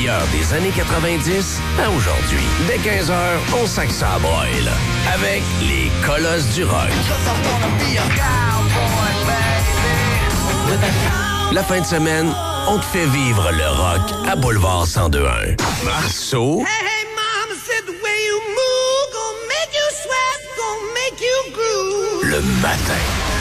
meilleur des années 90 à aujourd'hui. Dès 15h, on sac ça à broil. Avec les Colosses du rock. La fin de semaine, on te fait vivre le rock à Boulevard 1021. Marceau. Le matin.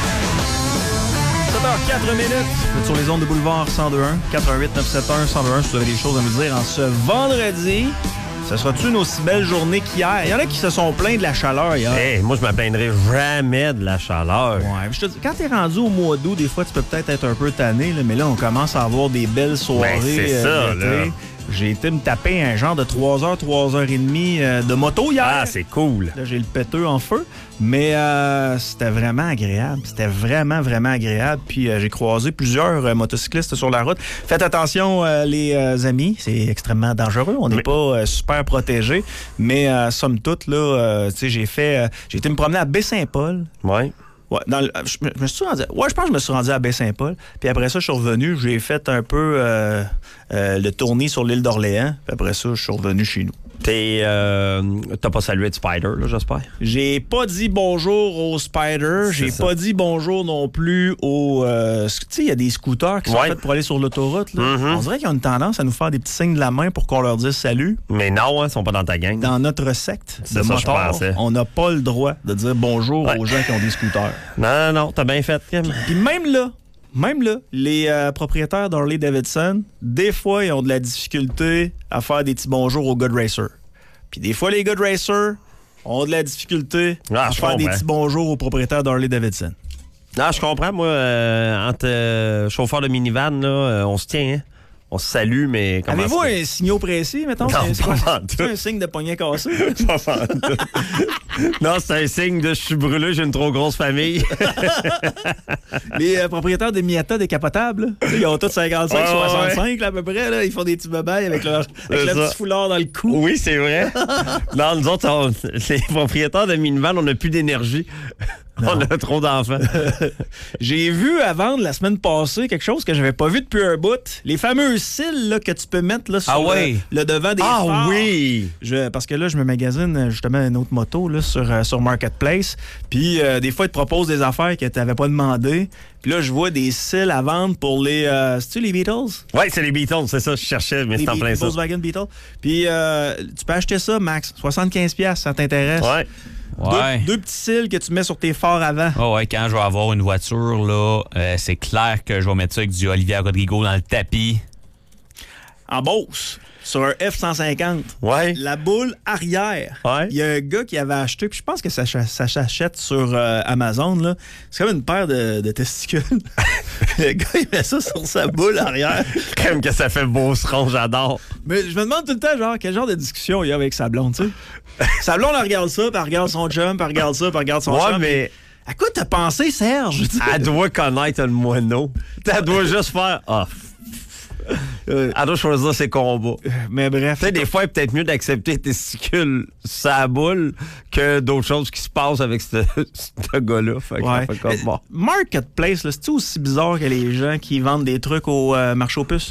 7h04 minutes. Vous êtes sur les ondes de Boulevard 1021, 88 971 121. Si vous avez des choses à me dire en ce vendredi, ce sera-tu une aussi belle journée qu'hier? Il y en a qui se sont plaints de la chaleur hier. Hey, moi, je me plaindrai jamais de la chaleur. Ouais, je te dis, quand t'es rendu au mois d'août, des fois, tu peux peut-être être un peu tanné, là, mais là, on commence à avoir des belles soirées. C'est ça, là. J'ai été me taper un genre de 3h, 3h30 de moto hier. Ah, c'est cool. Là, j'ai le péteux en feu. Mais c'était vraiment agréable. C'était vraiment, vraiment agréable. Puis j'ai croisé plusieurs motocyclistes sur la route. Faites attention, les amis. C'est extrêmement dangereux. On n'est pas super protégés. Mais somme toute, là, tu sais, j'ai été me promener à Baie-Saint-Paul. Ouais. Ouais, je me suis rendu. Ouais, je pense que je me suis rendu à Baie-Saint-Paul. Puis après ça, je suis revenu. J'ai fait un peu le tournée sur l'île d'Orléans. Puis après ça, je suis revenu chez nous. T'as pas salué de Spider, là, j'espère? J'ai pas dit bonjour au Spider. J'ai pas dit bonjour non plus au... tu sais, il y a des scooters qui sont faits pour aller sur l'autoroute. Là. On dirait qu'ils ont une tendance à nous faire des petits signes de la main pour qu'on leur dise salut. Mais non, ils sont pas dans ta gang. Dans notre secte de motards, on n'a pas le droit de dire bonjour aux gens qui ont des scooters. Non, t'as bien fait. Puis même là, les propriétaires d'Harley-Davidson, des fois, ils ont de la difficulté à faire des petits bonjours aux gars de racer. Puis des fois, les gars de racer ont de la difficulté à faire des petits bonjours aux propriétaires d'Harley-Davidson. Non, je comprends. Moi, entre chauffeurs de minivan, là, on se tient, hein? On se salue, mais... Avez-vous un signal précis, mettons? Non, c'est un signe de poignet cassé? Non, c'est un signe de « je suis brûlé, j'ai une trop grosse famille ». Les propriétaires de Miata décapotables, ils ont tous 55, 65 là, à peu près. Là, ils font des petits babayes avec leur petit foulard dans le cou. Oui, c'est vrai. Non, nous autres, les propriétaires de minivan, on n'a plus d'énergie. Non. On a trop d'enfants. J'ai vu à vendre la semaine passée quelque chose que j'avais pas vu depuis un bout. Les fameux cils là, que tu peux mettre là, sur le devant des phares. Ah oui! Parce que là, je me magasine justement une autre moto là, sur Marketplace. Puis des fois, ils te proposent des affaires que tu n'avais pas demandé. Puis là, je vois des cils à vendre pour les... c'est-tu les Beatles? Oui, c'est les Beatles, c'est ça. Je cherchais, mais c'est en plein ça. Volkswagen Beatles. Puis tu peux acheter ça, Max. 75$, ça t'intéresse? Ouais. Ouais. Deux petits cils que tu mets sur tes phares avant. Oh ouais, quand je vais avoir une voiture, là, c'est clair que je vais mettre ça avec du Olivia Rodrigo dans le tapis. En Beauce, sur un F-150. Ouais. La boule arrière. Ouais. Il y a un gars qui avait acheté, puis je pense que ça s'achète sur Amazon, là. C'est comme une paire de testicules. Le gars, il met ça sur sa boule arrière. Comme que ça fait beau seron, j'adore. Mais je me demande tout le temps, genre, quel genre de discussion il y a avec sa blonde, tu sais. Sa blonde, elle regarde ça, puis elle regarde son chum, puis elle regarde ça, puis elle regarde son chum. Ouais, mais... À quoi t'as pensé, Serge? Elle doit connaître le moineau. Elle doit juste faire... Elle doit choisir ses combats. Mais bref. Tu sais, des fois, il est peut-être mieux d'accepter les testicules sa boule que d'autres choses qui se passent avec ce gars-là. Fait fait comme, bon. Marketplace, là, c'est-tu aussi bizarre que les gens qui vendent des trucs au marché aux puces?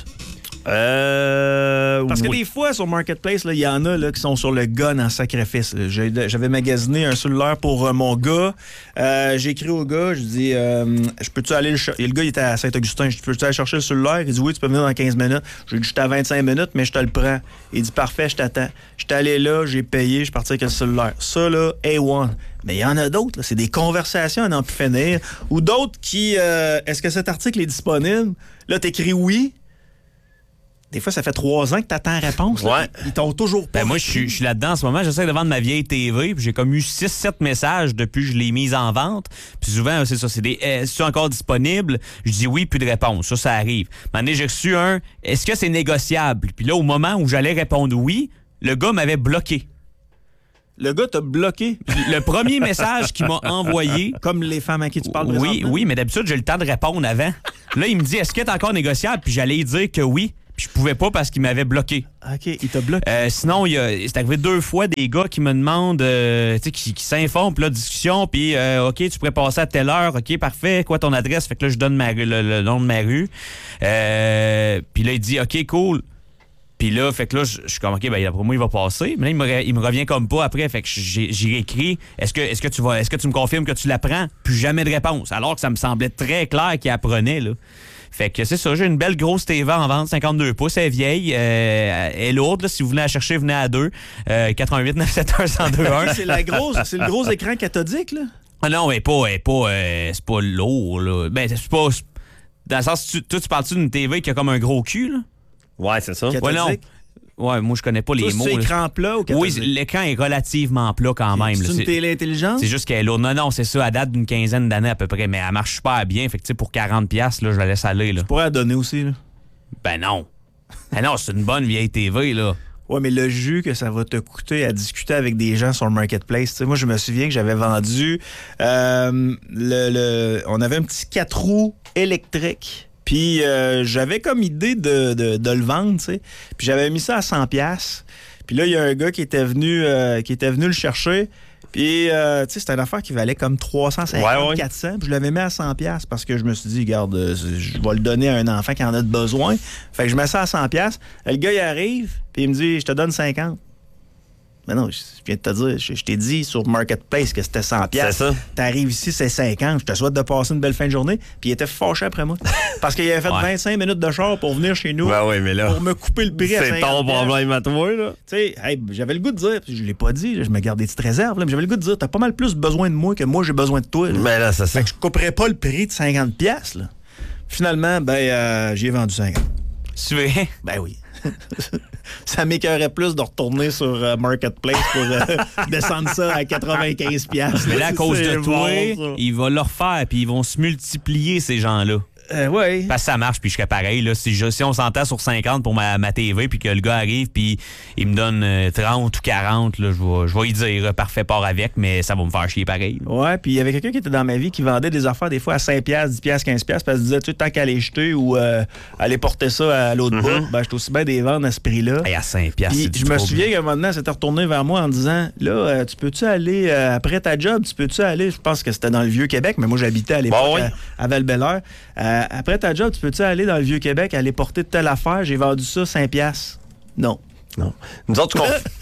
Parce que des fois, sur Marketplace, il y en a là, qui sont sur le gun en sacrifice. J'avais magasiné un cellulaire pour mon gars. J'ai écrit au gars, je dis, je peux-tu aller le chercher? Le gars, il était à Saint-Augustin. Je dis, peux-tu aller chercher le cellulaire? Il dit, oui, tu peux venir dans 15 minutes. J'ai dit, j'étais à 25 minutes, mais je te le prends. Il dit, parfait, je t'attends. J'étais allé là, j'ai payé, je suis parti avec le cellulaire. Ça, là, A1. Mais il y en a d'autres, là. C'est des conversations à n'en plus finir. Ou d'autres qui, est-ce que cet article est disponible? Là, t'écris oui. Des fois, ça fait 3 ans que t'attends la réponse. Là. Ouais. Ils t'ont toujours pas. Ben moi, je suis là-dedans en ce moment. J'essaie de vendre ma vieille TV. Puis j'ai comme eu 6-7 messages depuis que je l'ai mise en vente. Puis souvent, c'est ça. C'est des est-ce encore disponible? Je dis oui, plus de réponse. Ça arrive. Maintenant, j'ai reçu un est-ce que c'est négociable? Puis là, au moment où j'allais répondre oui, le gars m'avait bloqué. Le gars t'a bloqué. Puis le premier message qu'il m'a envoyé... Comme les femmes à qui tu parles Oui, mais d'habitude, j'ai le temps de répondre avant. Là, il me dit est-ce que c'est encore négociable? Puis j'allais dire que oui. Puis je pouvais pas parce qu'il m'avait bloqué. OK, il t'a bloqué. Sinon, c'est arrivé 2 fois des gars qui me demandent, tu sais, qui s'informent, puis là, discussion, puis OK, tu pourrais passer à telle heure, OK, parfait, quoi ton adresse? Fait que là, je donne le nom de ma rue. Puis là, il dit OK, cool. Puis Puis là, fait que là, je suis comme, OK, ben après moi, il va passer. Mais là, il me revient comme pas après. Fait que j'ai écrit, est-ce que tu me confirmes que tu la prends? Plus jamais de réponse. Alors que ça me semblait très clair qu'il apprenait, là. Fait que c'est ça, j'ai une belle grosse TV en vente, 52 pouces, elle est vieille, elle est lourde, là, si vous venez la chercher, venez à 2, 88 971 1021. C'est le gros écran cathodique, là? Ah non, mais c'est pas lourd, là. Ben, c'est pas... Dans le sens, toi, tu parles-tu d'une TV qui a comme un gros cul, là? Ouais, c'est ça. Ouais, non. Ouais, moi, je connais pas les mots. C'est écran plat ou cathodique? Oui, l'écran est relativement plat quand même. C'est une télé intelligente? C'est juste qu'elle est lourde. Non, c'est ça, elle date d'une quinzaine d'années à peu près, mais elle marche super bien. Fait que, tu sais, pour 40$, là, je la laisse aller, là. Tu pourrais la donner aussi, là. Ben non. Ben non, c'est une bonne vieille TV, là. Ouais, mais le jus que ça va te coûter à discuter avec des gens sur le marketplace. Tu sais, moi, je me souviens que j'avais vendu... on avait un petit 4 roues électrique. Puis j'avais comme idée de le vendre, tu sais. Puis j'avais mis ça à 100$. Puis là, il y a un gars qui était venu le chercher. Puis, tu sais, c'était une affaire qui valait comme 350, 400. Puis je l'avais mis à 100$ parce que je me suis dit, regarde, je vais le donner à un enfant qui en a besoin. Fait que je mets ça à 100$. Le gars, il arrive, puis il me dit, je te donne 50$. Mais non, je viens de te dire, je t'ai dit sur Marketplace que c'était 100$. C'est ça. T'arrives ici, c'est 50$. Je te souhaite de passer une belle fin de journée. Puis il était fâché après moi. Parce qu'il avait fait 25 minutes de char pour venir chez nous. Ben oui, mais là, pour me couper le prix à 50$. C'est ton problème à toi, là. Tu sais, hey, j'avais le goût de dire, je l'ai pas dit, je me garde des petites réserves, là, mais j'avais le goût de dire, t'as pas mal plus besoin de moi que moi, j'ai besoin de toi. Là. Mais là, c'est ça. Fait que je couperais pas le prix de 50$. Là. Finalement, j'y ai vendu 50$. Tu veux? Ben oui. Ça m'écœurait plus de retourner sur Marketplace pour descendre ça à 95$. Mais là, à cause de toi, bon, il va le refaire, puis ils vont se multiplier, ces gens-là. Oui. Parce que ça marche, puis je serais pareil. Là, si on s'entend sur 50 pour ma TV, puis que le gars arrive, puis il me donne 30 ou 40, là, je vais y dire parfait, part avec, mais ça va me faire chier pareil. Ouais, puis il y avait quelqu'un qui était dans ma vie qui vendait des affaires des fois à 5$, 10$, 15$, parce qu'il disait, tu sais, tant qu'à les jeter ou aller porter ça à l'autre bout, ben, je suis aussi bien des vendre à ce prix-là. Et à 5$, puis je me souviens qu'à un moment donné, elle s'était retournée vers moi en disant, là, tu peux-tu aller, après ta job, je pense que c'était dans le Vieux-Québec, mais moi, j'habitais à l'époque à Val-Bélair. Après ta job, tu peux-tu aller dans le Vieux-Québec, aller porter telle affaire? J'ai vendu ça 5$. Non. Nous autres,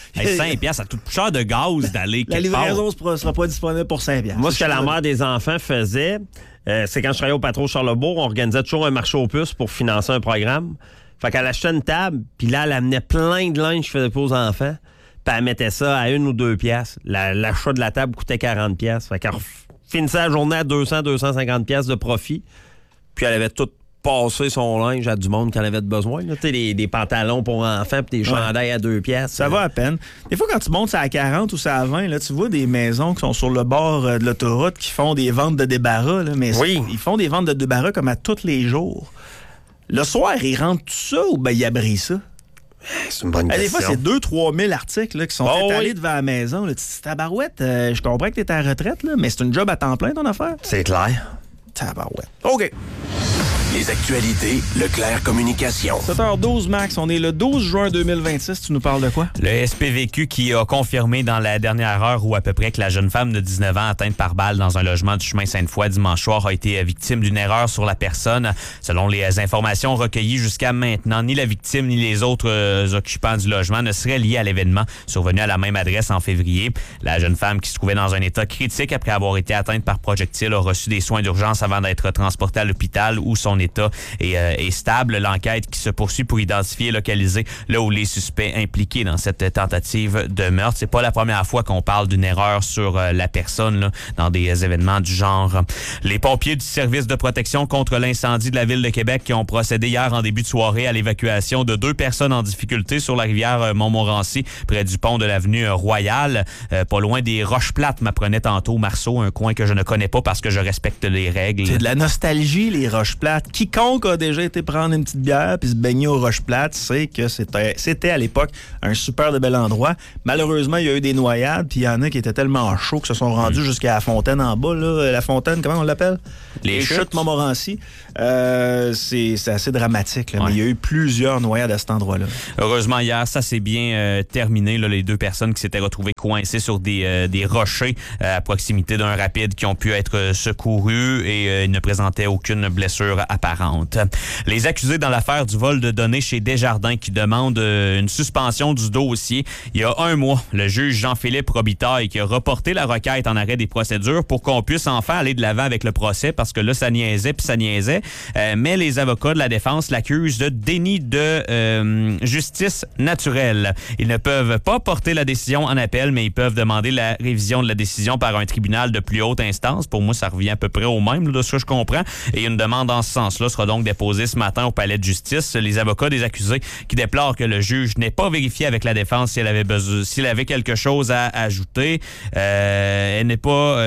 5$, ça coûte plus cher de gaz d'aller quelque part. La livraison ne sera pas disponible pour 5$. Moi, ce que la mère des enfants faisait, c'est quand je travaillais au Patro Charlebourg, on organisait toujours un marché aux puces pour financer un programme. Fait qu'elle achetait une table, puis là, elle amenait plein de linge que je faisais pas aux enfants, puis elle mettait ça à 1 ou 2$. L'achat de la table coûtait 40$. Fait qu'elle finissait la journée à 200-250$ de profit. Puis elle avait tout passé son linge à du monde qu'elle avait besoin. Tu sais, des pantalons pour enfants puis des chandails à 2$. Ça va à peine. Des fois, quand tu montes à 40 ou à 20, là, tu vois des maisons qui sont sur le bord de l'autoroute qui font des ventes de débarras. Là, mais ils font des ventes de débarras comme à tous les jours. Le soir, ils rentrent tout ça ou bien ils abrient ça? C'est une bonne question. Des fois, c'est 2-3 000 articles là, qui sont étalés devant la maison. Là. Tabarouette, je comprends que tu es à la retraite, là, mais c'est une job à temps plein, ton affaire. C'est clair. Tabarouette. OK. Les actualités Leclerc Communication. 7h12, Max. On est le 12 juin 2026. Tu nous parles de quoi? Le SPVQ qui a confirmé dans la dernière heure ou à peu près que la jeune femme de 19 ans atteinte par balle dans un logement du chemin Sainte-Foy dimanche soir a été victime d'une erreur sur la personne. Selon les informations recueillies jusqu'à maintenant, ni la victime ni les autres occupants du logement ne seraient liés à l'événement survenu à la même adresse en février. La jeune femme qui se trouvait dans un état critique après avoir été atteinte par projectile a reçu des soins d'urgence avant d'être transportée à l'hôpital où son état est stable. L'enquête qui se poursuit pour identifier et localiser là où les suspects impliqués dans cette tentative de meurtre. C'est pas la première fois qu'on parle d'une erreur sur la personne là, dans des événements du genre. Les pompiers du service de protection contre l'incendie de la Ville de Québec qui ont procédé hier en début de soirée à l'évacuation de 2 personnes en difficulté sur la rivière Montmorency près du pont de l'avenue Royale, pas loin des Roches-Plates, m'apprenait tantôt Marceau, un coin que je ne connais pas parce que je respecte les règles. C'est de la nostalgie, les Roches-Plates. Quiconque a déjà été prendre une petite bière puis se baigner aux Roches-Plates sait que c'était à l'époque un super de bel endroit. Malheureusement, il y a eu des noyades puis il y en a qui étaient tellement chauds que se sont rendus jusqu'à la fontaine en bas. Là. La fontaine, comment on l'appelle? Les chutes Montmorency. C'est assez dramatique. Là, mais il y a eu plusieurs noyades à cet endroit-là. Heureusement, hier, ça s'est bien terminé. Là, les 2 personnes qui s'étaient retrouvées coincées sur des rochers à proximité d'un rapide qui ont pu être secourus et ne présentaient aucune blessure apparente. apparente. Les accusés dans l'affaire du vol de données chez Desjardins qui demandent une suspension du dossier. Il y a un mois, le juge Jean-Philippe Robitaille qui a reporté la requête en arrêt des procédures pour qu'on puisse enfin aller de l'avant avec le procès parce que là, ça niaisait puis ça niaisait. Mais les avocats de la défense l'accusent de déni de justice naturelle. Ils ne peuvent pas porter la décision en appel, mais ils peuvent demander la révision de la décision par un tribunal de plus haute instance. Pour moi, ça revient à peu près au même, là, de ce que je comprends. Et une demande en ce sens-là sera donc déposée ce matin au palais de justice. Les avocats des accusés qui déplorent que le juge n'ait pas vérifié avec la défense s'il avait quelque chose à ajouter. Elle n'est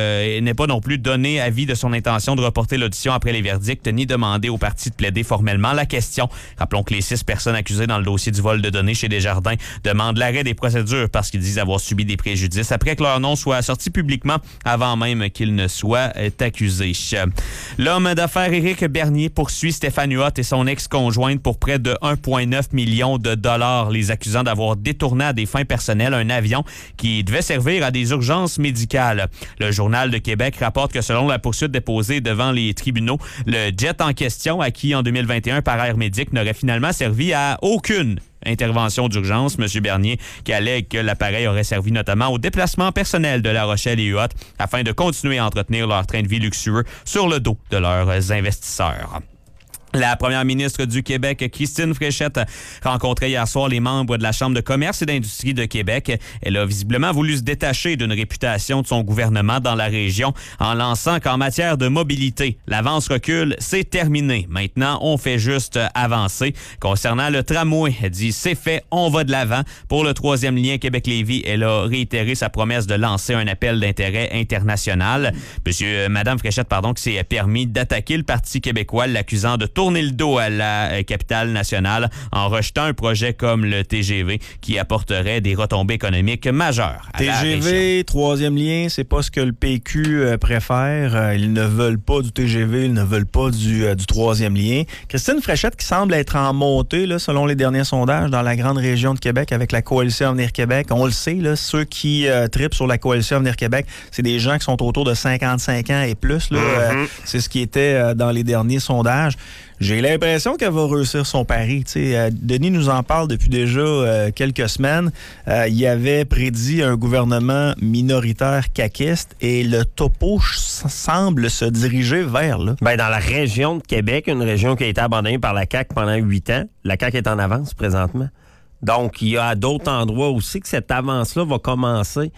pas non plus donné avis de son intention de reporter l'audition après les verdicts, ni demandé aux parties de plaider formellement la question. Rappelons que les 6 personnes accusées dans le dossier du vol de données chez Desjardins demandent l'arrêt des procédures parce qu'ils disent avoir subi des préjudices après que leur nom soit sorti publiquement avant même qu'ils ne soient accusés. L'homme d'affaires Éric Bernier poursuit Stéphane Huot et son ex-conjointe pour près de 1,9 million de dollars, les accusant d'avoir détourné à des fins personnelles un avion qui devait servir à des urgences médicales. Le Journal de Québec rapporte que selon la poursuite déposée devant les tribunaux, le jet en question, acquis en 2021 par Air Médic, n'aurait finalement servi à aucune intervention d'urgence. M. Bernier qui allègue que l'appareil aurait servi notamment au déplacement personnel de La Rochelle et Huot afin de continuer à entretenir leur train de vie luxueux sur le dos de leurs investisseurs. La première ministre du Québec, Christine Fréchette, rencontrait hier soir les membres de la Chambre de commerce et d'industrie de Québec. Elle a visiblement voulu se détacher d'une réputation de son gouvernement dans la région en lançant qu'en matière de mobilité, l'avance-recul, c'est terminé. Maintenant, on fait juste avancer. Concernant le tramway, elle dit c'est fait, on va de l'avant. Pour le 3e lien Québec-Lévis, elle a réitéré sa promesse de lancer un appel d'intérêt international. Madame Fréchette, qui s'est permis d'attaquer le Parti québécois, l'accusant de tourner le dos à la capitale nationale en rejetant un projet comme le TGV qui apporterait des retombées économiques majeures à la région. TGV, 3e lien, c'est pas ce que le PQ préfère. Ils ne veulent pas du TGV, ils ne veulent pas du 3e lien. Christine Fréchette qui semble être en montée, là, selon les derniers sondages, dans la grande région de Québec avec la Coalition Avenir Québec. On le sait, là, ceux qui tripent sur la Coalition Avenir Québec, c'est des gens qui sont autour de 55 ans et plus. Là. C'est ce qui était dans les derniers sondages. J'ai l'impression qu'elle va réussir son pari. Denis nous en parle depuis déjà quelques semaines. Il avait prédit un gouvernement minoritaire caquiste et le topo semble se diriger vers là. Dans la région de Québec, une région qui a été abandonnée par la CAQ pendant 8 ans, la CAQ est en avance présentement. Donc, il y a d'autres endroits aussi que cette avance-là va commencer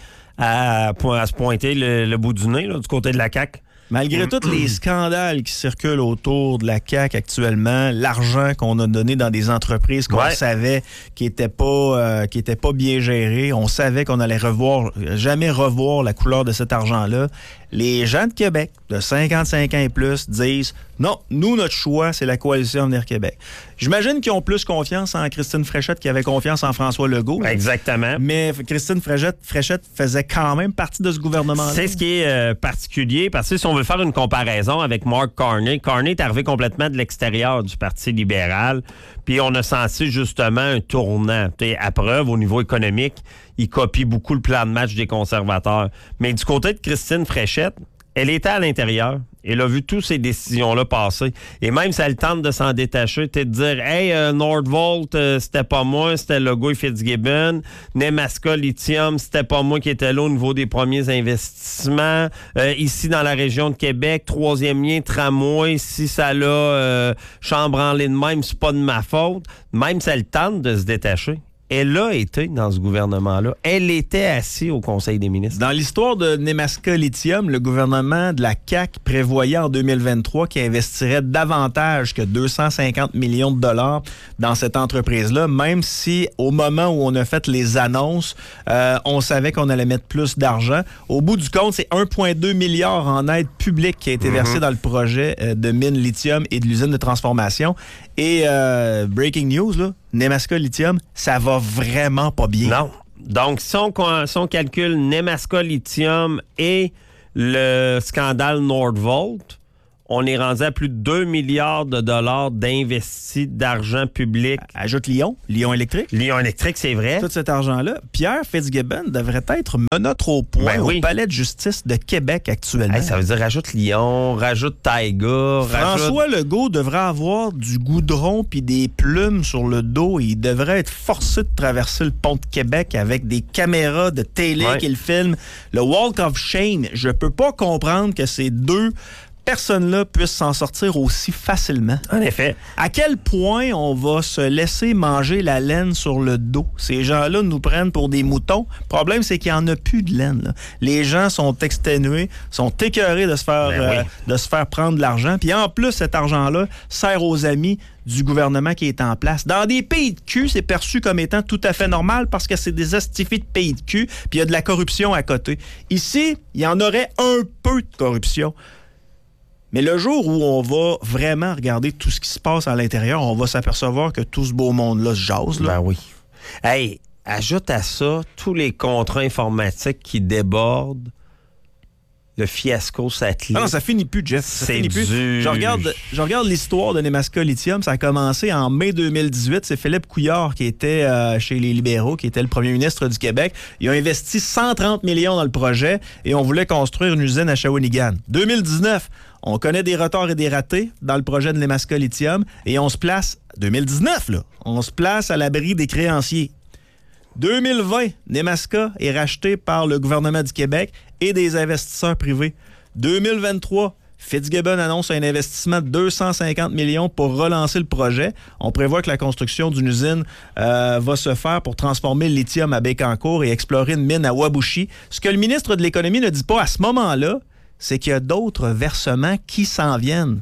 à se pointer le bout du nez là, du côté de la CAQ. Malgré tous les scandales qui circulent autour de la CAQ actuellement, l'argent qu'on a donné dans des entreprises qu'on savait qui n'étaient pas bien gérées, on savait qu'on allait jamais revoir la couleur de cet argent-là. Les gens de Québec, de 55 ans et plus, disent non, nous, notre choix, c'est la Coalition Avenir Québec. J'imagine qu'ils ont plus confiance en Christine Fréchette qui avait confiance en François Legault. Exactement. Mais Christine Fréchette faisait quand même partie de ce gouvernement-là. C'est ce qui est particulier, parce que si on veut faire une comparaison avec Mark Carney est arrivé complètement de l'extérieur du Parti libéral, puis on a senti justement un tournant. À preuve, au niveau économique, il copie beaucoup le plan de match des conservateurs. Mais du côté de Christine Fréchette, elle était à l'intérieur. Elle a vu toutes ces décisions-là passer. Et même si elle tente de s'en détacher, de dire « Hey, Nordvolt, c'était pas moi, c'était Legault et Fitzgibbon. Nemaska Lithium, c'était pas moi qui étais là au niveau des premiers investissements. Ici, dans la région de Québec, 3e lien, tramway, si ça l'a chambranlé de même, c'est pas de ma faute. » Même si elle tente de se détacher, elle a été dans ce gouvernement-là. Elle était assise au Conseil des ministres. Dans l'histoire de Nemaska Lithium, le gouvernement de la CAQ prévoyait en 2023 qu'il investirait davantage que 250 millions de dollars dans cette entreprise-là, même si au moment où on a fait les annonces, on savait qu'on allait mettre plus d'argent. Au bout du compte, c'est 1,2 milliard en aide publique qui a été versé dans le projet de mine lithium et de l'usine de transformation. Et breaking news, là, Nemaska Lithium, ça va vraiment pas bien. Non. Donc, si on calcule Nemaska Lithium et le scandale Nordvolt, on est rendu à plus de 2 milliards de dollars d'investis d'argent public. Ajoute Lyon électrique. Lyon électrique, c'est vrai. Tout cet argent-là. Pierre Fitzgibbon devrait être menottes au point au palais de justice de Québec actuellement. Hey, ça veut dire rajoute Lyon, rajoute Taïga, François Legault devrait avoir du goudron puis des plumes sur le dos et il devrait être forcé de traverser le pont de Québec avec des caméras de télé qui le filment. Le Walk of Shame, je peux pas comprendre que ces deux personnes-là puissent s'en sortir aussi facilement. En effet. À quel point on va se laisser manger la laine sur le dos? Ces gens-là nous prennent pour des moutons. Le problème, c'est qu'il n'y en a plus de laine. Là. Les gens sont exténués, sont écœurés de se faire prendre de l'argent. Puis en plus, cet argent-là sert aux amis du gouvernement qui est en place. Dans des pays de cul, c'est perçu comme étant tout à fait normal parce que c'est des astifiés de pays de cul, puis il y a de la corruption à côté. Ici, il y en aurait un peu de corruption. Mais le jour où on va vraiment regarder tout ce qui se passe à l'intérieur, on va s'apercevoir que tout ce beau monde-là se jase. Là. Ben oui. Hey, ajoute à ça tous les contrats informatiques qui débordent. Le fiasco satellite. Ah non, ça finit plus, Jeff. Ça finit plus. Je regarde l'histoire de Nemaska Lithium. Ça a commencé en mai 2018. C'est Philippe Couillard qui était chez les libéraux, qui était le premier ministre du Québec. Ils ont investi 130 millions dans le projet et on voulait construire une usine à Shawinigan. 2019, on connaît des retards et des ratés dans le projet de Nemaska Lithium et on se place, 2019, là, on se place à l'abri des créanciers. 2020, Nemaska est racheté par le gouvernement du Québec et des investisseurs privés. 2023, Fitzgibbon annonce un investissement de 250 millions pour relancer le projet. On prévoit que la construction d'une usine va se faire pour transformer le lithium à Bécancour et explorer une mine à Wabushi. Ce que le ministre de l'Économie ne dit pas à ce moment-là, c'est qu'il y a d'autres versements qui s'en viennent.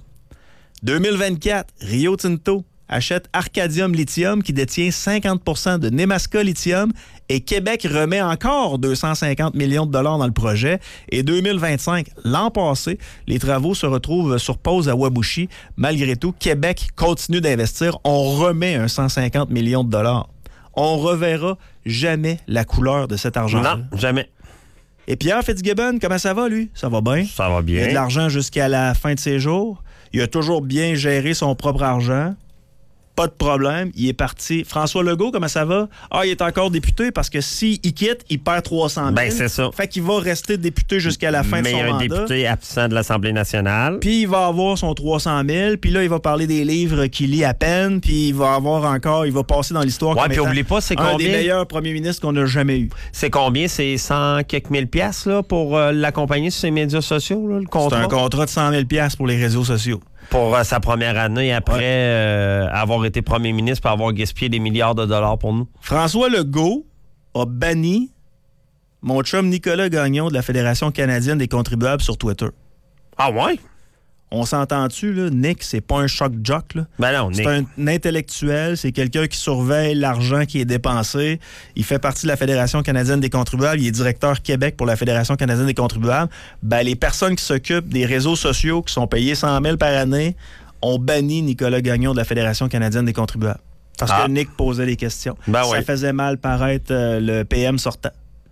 2024, Rio Tinto achète Arcadium Lithium qui détient 50% de Nemaska Lithium et Québec remet encore 250 millions de dollars dans le projet. Et 2025, l'an passé, les travaux se retrouvent sur pause à Wabushi. Malgré tout, Québec continue d'investir. On remet un 150 millions de dollars. On reverra jamais la couleur de cet argent-là. Non, jamais. Et Pierre Fitzgibbon, comment ça va, lui? Ça va bien? Ça va bien. Il a de l'argent jusqu'à la fin de ses jours. Il a toujours bien géré son propre argent. Pas de problème. Il est parti. François Legault, comment ça va? Ah, il est encore député parce que s'il quitte, il perd 300 000. Ben, c'est ça. Fait qu'il va rester député jusqu'à la fin de son mandat. Mais il y a un député absent de l'Assemblée nationale. Puis il va avoir son 300 000. Puis là, il va parler des livres qu'il lit à peine. Puis il va avoir encore... Il va passer dans l'histoire comme puis oublie pas, c'est combien? Un des meilleurs premiers ministres qu'on a jamais eu. C'est combien? C'est 100 quelques mille piastres là, pour l'accompagner sur ses médias sociaux, là, le contrat? C'est un contrat de 100 000 piastres pour les réseaux sociaux. Pour sa première année après avoir été premier ministre et avoir gaspillé des milliards de dollars pour nous. François Legault a banni mon chum Nicolas Gagnon de la Fédération canadienne des contribuables sur Twitter. Ah ouais? On s'entend-tu, là? Nick, c'est pas un choc jock, là. Ben non, Nick. C'est un intellectuel, c'est quelqu'un qui surveille l'argent qui est dépensé. Il fait partie de la Fédération canadienne des contribuables. Il est directeur Québec pour la Fédération canadienne des contribuables. Ben, les personnes qui s'occupent des réseaux sociaux qui sont payés 100 000 par année ont banni Nicolas Gagnon de la Fédération canadienne des contribuables. Parce que Nick posait des questions. Ben ça faisait mal paraître le PM sortant.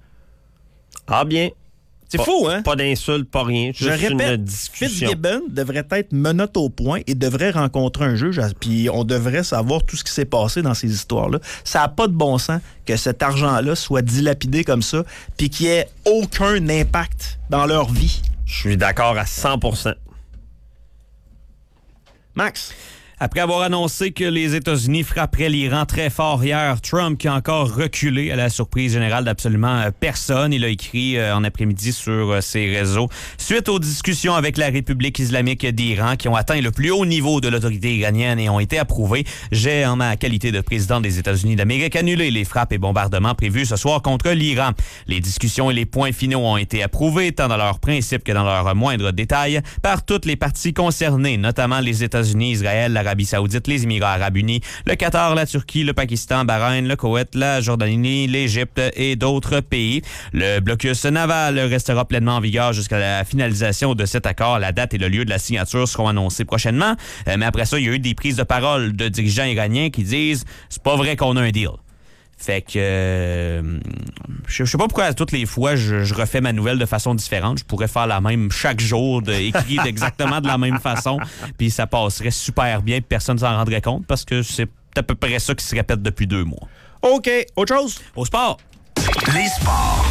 Ah bien. C'est fou, hein? Pas d'insultes, pas rien. Je répète, une discussion. Fitzgibbon devrait être menotte au point et devrait rencontrer un juge. Puis on devrait savoir tout ce qui s'est passé dans ces histoires-là. Ça n'a pas de bon sens que cet argent-là soit dilapidé comme ça puis qu'il n'y ait aucun impact dans leur vie. Je suis d'accord à 100%. Max? Après avoir annoncé que les États-Unis frapperaient l'Iran très fort hier, Trump qui a encore reculé à la surprise générale d'absolument personne. Il a écrit en après-midi sur ses réseaux. Suite aux discussions avec la République islamique d'Iran qui ont atteint le plus haut niveau de l'autorité iranienne et ont été approuvées, j'ai, en ma qualité de président des États-Unis d'Amérique, annulé les frappes et bombardements prévus ce soir contre l'Iran. Les discussions et les points finaux ont été approuvés, tant dans leurs principes que dans leurs moindres détails, par toutes les parties concernées, notamment les États-Unis, Israël, l'Arabie Saoudite, les Émirats arabes unis, le Qatar, la Turquie, le Pakistan, Bahreïn, le Koweït, la Jordanie, l'Égypte et d'autres pays. Le blocus naval restera pleinement en vigueur jusqu'à la finalisation de cet accord. La date et le lieu de la signature seront annoncés prochainement. Mais après ça, il y a eu des prises de parole de dirigeants iraniens qui disent « c'est pas vrai qu'on a un deal ». Fait que je sais pas pourquoi toutes les fois je refais ma nouvelle de façon différente. Je pourrais faire la même chaque jour, écrire exactement de la même façon, puis ça passerait super bien, puis personne ne s'en rendrait compte parce que c'est à peu près ça qui se répète depuis 2 mois. OK, autre chose? Au sport. Les sports.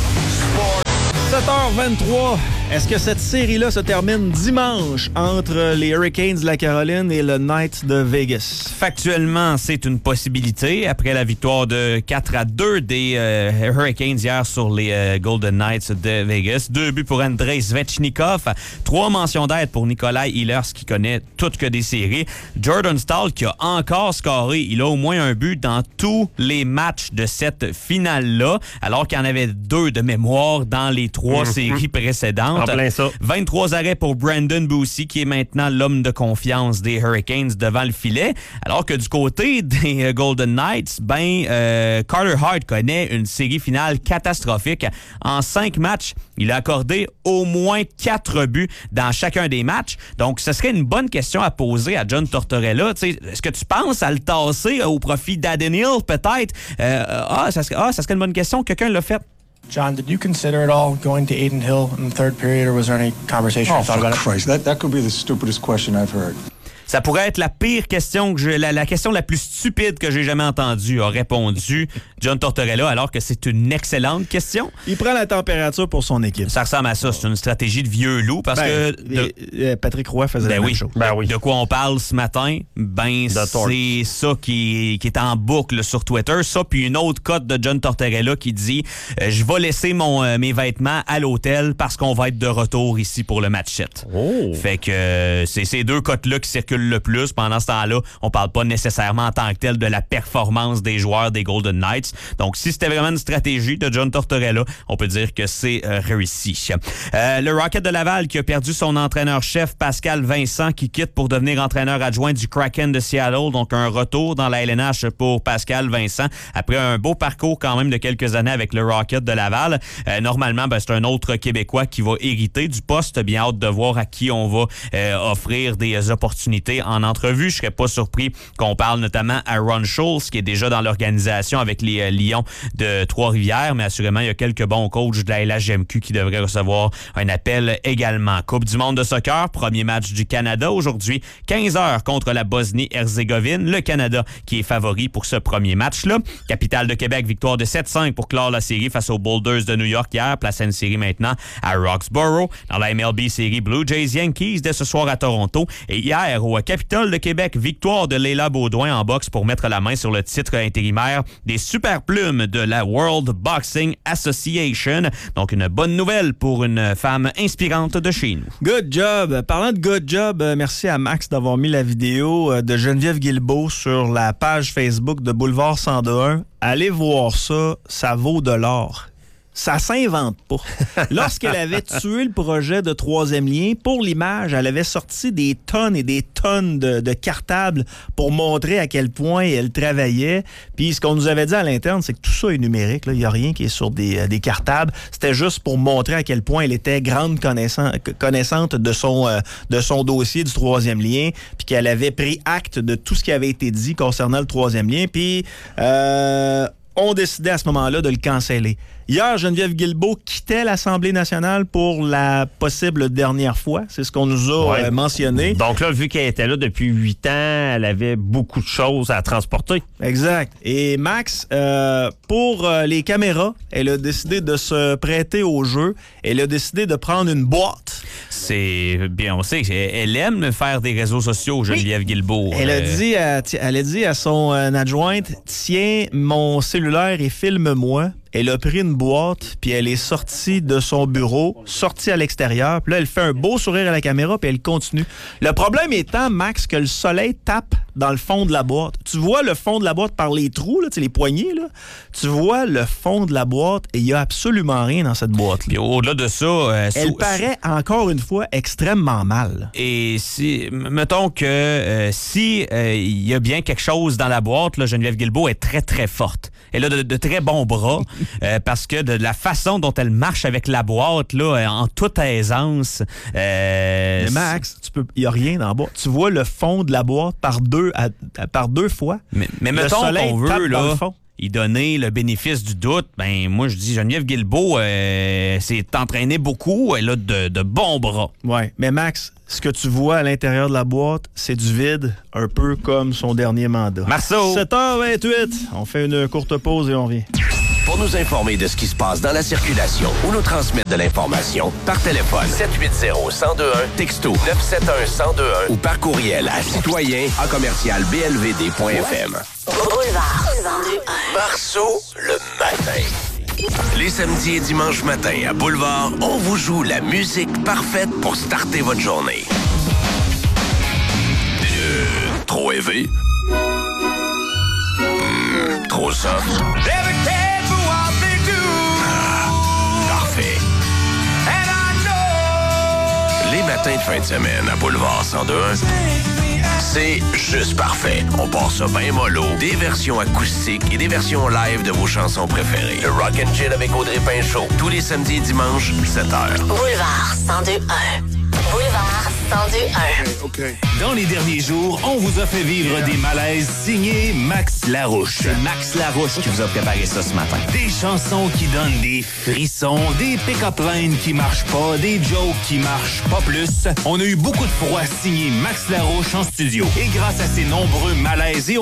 7h23. Est-ce que cette série-là se termine dimanche entre les Hurricanes de la Caroline et le Knights de Vegas? Factuellement, c'est une possibilité. Après la victoire de 4-2 des Hurricanes hier sur les Golden Knights de Vegas. 2 buts pour Andrei Svechnikov. 3 mentions d'aide pour Nikolai Ehlers qui connaît toutes que des séries. Jordan Staal qui a encore scoré. Il a au moins un but dans tous les matchs de cette finale-là, alors qu'il y en avait 2 de mémoire dans les 3 séries précédentes. En plein ça. 23 arrêts pour Brandon Boussy, qui est maintenant l'homme de confiance des Hurricanes devant le filet. Alors que du côté des Golden Knights, Carter Hart connaît une série finale catastrophique. En 5 matchs, il a accordé au moins 4 buts dans chacun des matchs. Donc, ce serait une bonne question à poser à John Tortorella. Est-ce que tu penses à le tasser au profit d'Adden Hill, peut-être? Ça serait une bonne question. Quelqu'un l'a fait. John, did you consider at all going to Adin Hill in the third period, or was there any conversation you thought about it? Christ, that could be the stupidest question I've heard. Ça pourrait être la pire question la question la plus stupide que j'ai jamais entendue, a répondu John Tortorella, alors que c'est une excellente question. Il prend la température pour son équipe. Ça ressemble à ça. C'est une stratégie de vieux loup parce que... Patrick Roy faisait la même chose. De quoi on parle ce matin? C'est ça qui est en boucle sur Twitter. Ça, puis une autre cote de John Tortorella qui dit je vais laisser mes vêtements à l'hôtel parce qu'on va être de retour ici pour le match 7. Oh. Fait que c'est ces 2 cotes-là qui circulent le plus. Pendant ce temps-là, on parle pas nécessairement en tant que tel de la performance des joueurs des Golden Knights. Donc, si c'était vraiment une stratégie de John Tortorella, on peut dire que c'est réussi. Le Rocket de Laval qui a perdu son entraîneur-chef Pascal Vincent qui quitte pour devenir entraîneur adjoint du Kraken de Seattle. Donc, un retour dans la LNH pour Pascal Vincent après un beau parcours quand même de quelques années avec le Rocket de Laval. Normalement, c'est un autre Québécois qui va hériter du poste. Bien hâte de voir à qui on va offrir des opportunités en entrevue. Je serais pas surpris qu'on parle notamment à Ron Schultz, qui est déjà dans l'organisation avec les Lions de Trois-Rivières, mais assurément, il y a quelques bons coachs de la LHJMQ qui devraient recevoir un appel également. Coupe du monde de soccer, premier match du Canada aujourd'hui, 15h contre la Bosnie-Herzégovine. Le Canada qui est favori pour ce premier match-là. Capitale de Québec, victoire de 7-5 pour clore la série face aux Boulders de New York hier. Place à une série maintenant à Roxborough. Dans la MLB série Blue Jays Yankees dès ce soir à Toronto. Et hier, au Capitole de Québec, victoire de Leila Baudouin en boxe pour mettre la main sur le titre intérimaire des super plumes de la World Boxing Association. Donc, une bonne nouvelle pour une femme inspirante de chez nous. Good job. Parlant de good job, merci à Max d'avoir mis la vidéo de Geneviève Guilbeault sur la page Facebook de Boulevard 101. Allez voir ça, ça vaut de l'or. Ça s'invente pas. Lorsqu'elle avait tué le projet de Troisième Lien, pour l'image, elle avait sorti des tonnes et des tonnes de cartables pour montrer à quel point elle travaillait. Puis ce qu'on nous avait dit à l'interne, c'est que tout ça est numérique. Il n'y a rien qui est sur des cartables. C'était juste pour montrer à quel point elle était grande connaissante de son dossier du Troisième Lien, puis qu'elle avait pris acte de tout ce qui avait été dit concernant le Troisième Lien. Puis on décidait à ce moment-là de le canceller. Hier, Geneviève Guilbeault quittait l'Assemblée nationale pour la possible dernière fois. C'est ce qu'on nous a mentionné. Donc là, vu qu'elle était là depuis 8 ans, elle avait beaucoup de choses à transporter. Exact. Et Max, pour les caméras, elle a décidé de se prêter au jeu. Elle a décidé de prendre une boîte. C'est bien, on sait qu'elle aime faire des réseaux sociaux, Geneviève Guilbeault. Elle a dit à son adjointe, tiens mon cellulaire et filme-moi. Elle a pris une boîte, puis elle est sortie de son bureau, sortie à l'extérieur. Puis là, elle fait un beau sourire à la caméra, puis elle continue. Le problème étant, Max, que le soleil tape dans le fond de la boîte. Tu vois le fond de la boîte par les trous, là, les poignées. Là. Tu vois le fond de la boîte et il n'y a absolument rien dans cette boîte-là. Puis au-delà de ça... elle paraît, encore une fois, extrêmement mal. Et si, mettons que si il y a bien quelque chose dans la boîte, là, Geneviève Guilbeault est très, très forte. Elle a de très bons bras parce que de la façon dont elle marche avec la boîte, là, en toute aisance... Mais Max, il n'y a rien dans la boîte. Tu vois le fond de la boîte par deux fois. Mais mettons qu'on veut, là... y donner le bénéfice du doute, ben moi, je dis Geneviève Guilbeault s'est entraînée beaucoup. Elle a de bons bras. Ouais, mais Max, ce que tu vois à l'intérieur de la boîte, c'est du vide, un peu comme son dernier mandat. Marceau! 7h28, on fait une courte pause et on revient. Pour nous informer de ce qui se passe dans la circulation ou nous transmettre de l'information, par téléphone 780-1021, texto 971-1021 ou par courriel à citoyen@blvd.fm. Boulevard 102.1. Marceau, le matin. Les samedis et dimanches matins à Boulevard, on vous joue la musique parfaite pour starter votre journée. Trop élevé? Trop soft? Parfait. Les matins de fin de semaine à Boulevard 102.1, c'est juste parfait. On part ça bien mollo. Des versions acoustiques et des versions live de vos chansons préférées. Le Rock and Chill avec Audrey Pinchot. Tous les samedis et dimanches, 7h. Boulevard 102.1. Boulevard 102.1. Okay. Dans les derniers jours, on vous a fait vivre des malaises signés Max Larouche. C'est Max Larouche qui vous a préparé ça ce matin. Des chansons qui donnent des frissons, des pick-up lines qui marchent pas, des jokes qui marchent pas plus. On a eu beaucoup de fois signé Max Larouche en studio. Et grâce à ces nombreux malaises et